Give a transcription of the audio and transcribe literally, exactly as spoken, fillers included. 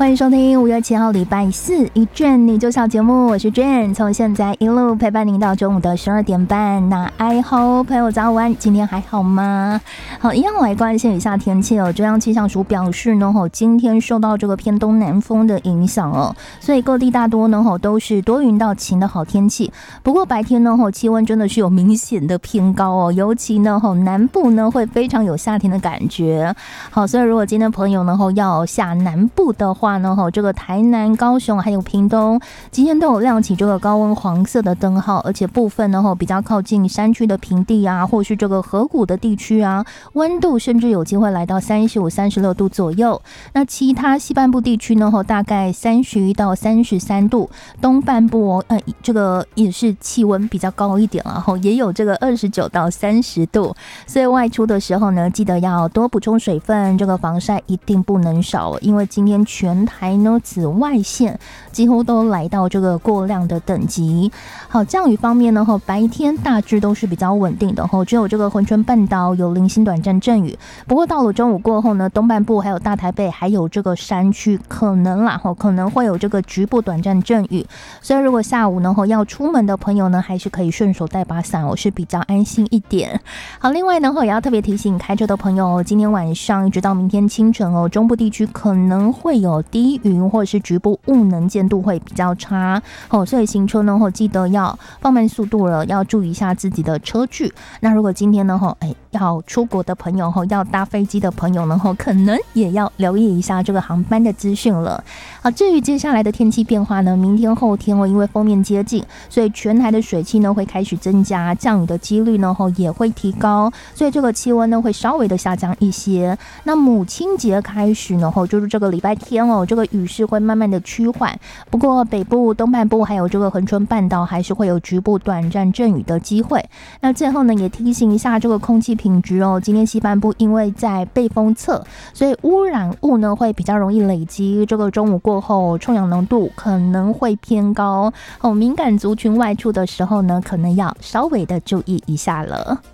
欢迎收听五月七号礼拜四一卷你就笑节目，我是卷，从现在一路陪伴您到中午的十二点半。那爱好朋友早安，今天还好吗？好，一样来关心一下天气哦。中央气象署表示呢，今天受到这个偏东南风的影响哦，所以各地大多呢都是多云到晴的好天气。不过白天呢气温真的是有明显的偏高哦，尤其呢南部呢会非常有夏天的感觉。好，所以如果今天朋友呢要下南部的话呢，这个台南、高雄还有屏东今天都有亮起这个高温黄色的灯号，而且部分呢比较靠近山区的平地啊，或是这个河谷的地区啊，温度甚至有机会来到三十五、三十六度左右。那其他西半部地区呢，大概三十一到三十三度，东半部哦，呃，这个也是气温比较高一点，然后也有这个二十九到三十度。所以外出的时候呢，记得要多补充水分，这个防晒一定不能少，因为今天全台呢紫外线几乎都来到这个过量的等级。好，降雨方面呢，白天大致都是比较稳定的，只有这个恒春半岛有零星短暂阵雨。不过到了中午过后呢，东半部还有大台北还有这个山区可能啦，可能会有这个局部短暂阵雨。所以如果下午呢要出门的朋友呢，还是可以顺手带把伞哦，是比较安心一点。好，另外呢也要特别提醒开车的朋友，今天晚上一直到明天清晨哦，中部地区可能会有低云或者是局部雾能见度会比较差哦，所以行车呢记得要放慢速度了，要注意一下自己的车距。那如果今天呢哎要出国的朋友要搭飞机的朋友呢可能也要留意一下这个航班的资讯了。好，至于接下来的天气变化呢，明天后天哦，因为锋面接近，所以全台的水汽呢会开始增加，降雨的几率呢也会提高，所以这个气温呢会稍微的下降一些。那母亲节开始呢就是这个礼拜天哦，这个雨势会慢慢的趋缓，不过北部、东半部还有这个恒春半岛还是会有局部短暂阵雨的机会。那最后呢也提醒一下这个空气品质哦，今天西半部因为在背风侧，所以污染物呢会比较容易累积，这个中午过后臭氧浓度可能会偏高哦，敏感族群外出的时候呢可能要稍微的注意一下了。